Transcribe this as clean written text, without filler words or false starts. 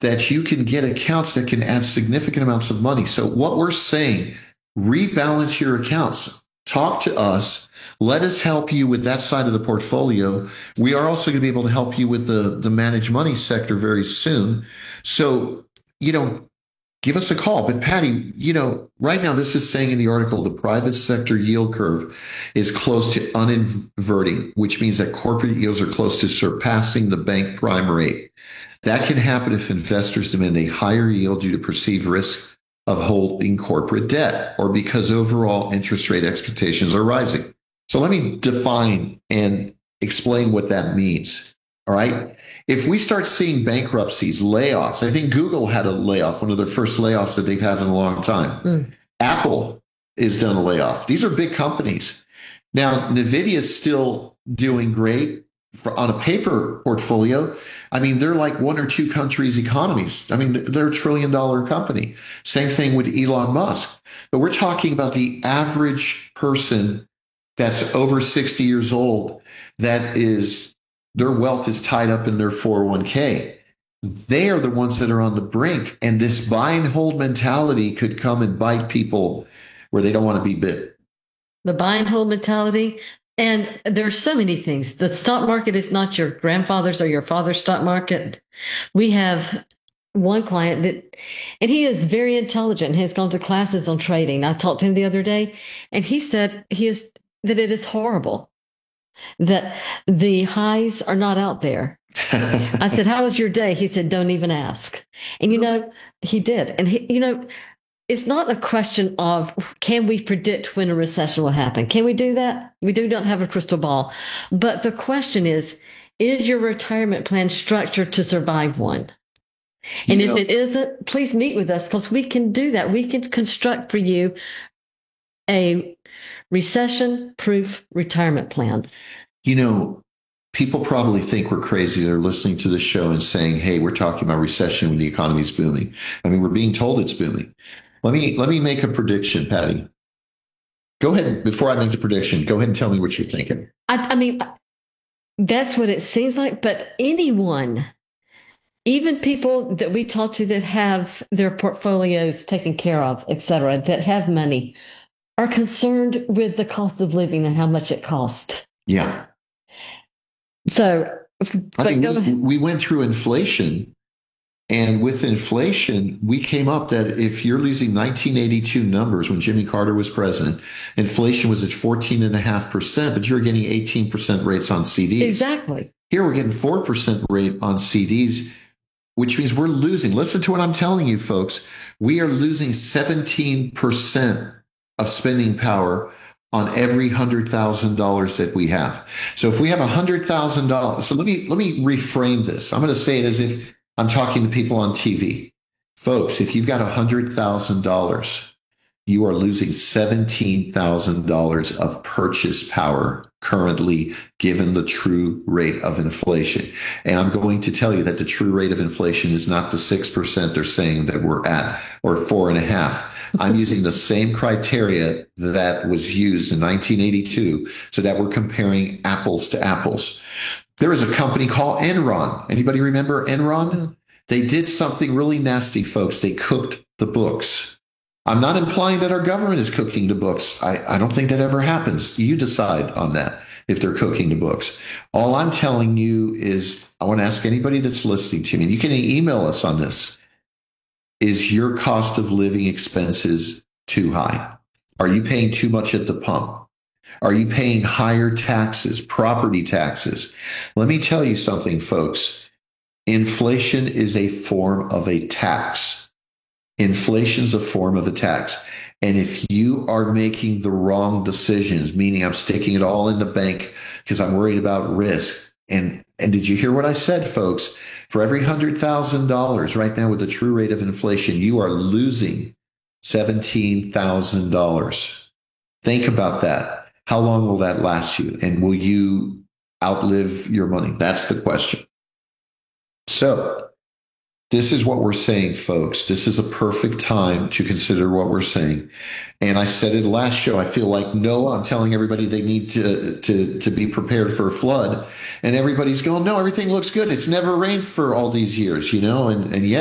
that you can get accounts that can add significant amounts of money. So what we're saying, rebalance your accounts. Talk to us. Let us help you with that side of the portfolio. We are also going to be able to help you with the managed money sector very soon. So, give us a call. But Patty, right now this is saying in the article, the private sector yield curve is close to uninverting, which means that corporate yields are close to surpassing the bank prime rate. That can happen if investors demand a higher yield due to perceived risk of holding corporate debt or because overall interest rate expectations are rising. So let me define and explain what that means. All right. If we start seeing bankruptcies, layoffs, I think Google had a layoff, one of their first layoffs that they've had in a long time. Apple is done a layoff. These are big companies. Now, NVIDIA is still doing great on a paper portfolio. I mean, they're like one or two countries' economies. I mean, they're $1 trillion company. Same thing with Elon Musk. But we're talking about the average person that's over 60 years old that is their wealth is tied up in their 401k. They are the ones that are on the brink. And this buy and hold mentality could come and bite people where they don't want to be bit. The buy and hold mentality. And there's so many things. The stock market is not your grandfather's or your father's stock market. We have one client and he is very intelligent, has gone to classes on trading. I talked to him the other day, and he said that it is horrible, that the highs are not out there. I said, how was your day? He said, don't even ask. And, he did. And, it's not a question of can we predict when a recession will happen? Can we do that? We don't have a crystal ball. But the question is your retirement plan structured to survive one? And if it isn't, please meet with us, because we can do that. We can construct for you a recession-proof retirement plan. People probably think we're crazy. They're listening to the show and saying, hey, we're talking about recession when the economy's booming. I mean, we're being told it's booming. Let me make a prediction, Patty. Go ahead. Before I make the prediction, go ahead and tell me what you're thinking. I mean, that's what it seems like. But anyone, even people that we talk to that have their portfolios taken care of, et cetera, that have money, are concerned with the cost of living and how much it costs. Yeah. So, we went through inflation. And with inflation, we came up that if you're using 1982 numbers when Jimmy Carter was president, inflation was at 14.5%, but you're getting 18% rates on CDs. Exactly. Here we're getting 4% rate on CDs, which means we're losing. Listen to what I'm telling you, folks. We are losing 17% of spending power on every $100,000 that we have. So if we have $100,000, so let me reframe this. I'm going to say it as if I'm talking to people on TV. Folks, if you've got $100,000, you are losing $17,000 of purchase power currently, given the true rate of inflation. And I'm going to tell you that the true rate of inflation is not the 6% they're saying that we're at, or 4.5%. I'm using the same criteria that was used in 1982, so that we're comparing apples to apples. There is a company called Enron. Anybody remember Enron? They did something really nasty, folks. They cooked the books. I'm not implying that our government is cooking the books. I don't think that ever happens. You decide on that, if they're cooking the books. All I'm telling you is, I want to ask anybody that's listening to me, and you can email us on this. Is your cost of living expenses too high? Are you paying too much at the pump? Are you paying higher taxes, property taxes? Let me tell you something, folks. Inflation is a form of a tax. Inflation is a form of a tax. And if you are making the wrong decisions, meaning I'm sticking it all in the bank because I'm worried about risk. And did you hear what I said, folks? For every $100,000 right now with the true rate of inflation, you are losing $17,000. Think about that. How long will that last you? And will you outlive your money? That's the question. So this is what we're saying, folks. This is a perfect time to consider what we're saying. And I said it last show, I feel like Noah, I'm telling everybody they need to be prepared for a flood. And everybody's going, no, everything looks good. It's never rained for all these years, and yet